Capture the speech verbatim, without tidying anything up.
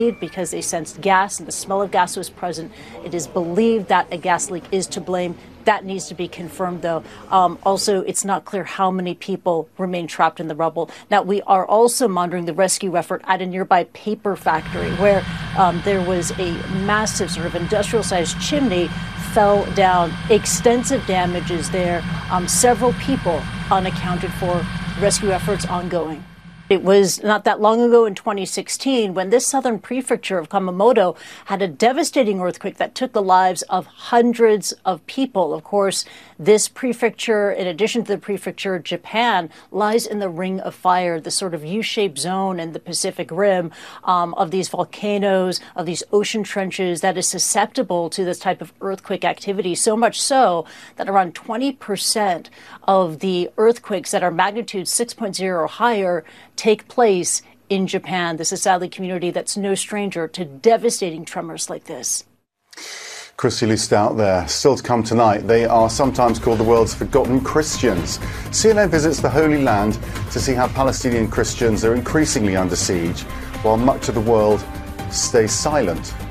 because they sensed gas and the smell of gas was present. It is believed that a gas leak is to blame. That needs to be confirmed, though. Um, also, it's not clear how many people remain trapped in the rubble. Now, we are also monitoring the rescue effort at a nearby paper factory where um, there was a massive sort of industrial-sized chimney fell down. Extensive damages there. Um, several people unaccounted for. Rescue efforts ongoing. It was not that long ago in twenty sixteen when this southern prefecture of Kumamoto had a devastating earthquake that took the lives of hundreds of people. Of course, this prefecture, in addition to the prefecture, Japan, lies in the Ring of Fire, the sort of U-shaped zone in the Pacific Rim um, of these volcanoes, of these ocean trenches that is susceptible to this type of earthquake activity, so much so that around twenty percent of the earthquakes that are magnitude six point oh or higher take place in Japan. This is sadly a community that's no stranger to devastating tremors like this. Christy Lee Stout there. Still to come tonight, they are sometimes called the world's forgotten Christians. C N N visits the Holy Land to see how Palestinian Christians are increasingly under siege, while much of the world stays silent.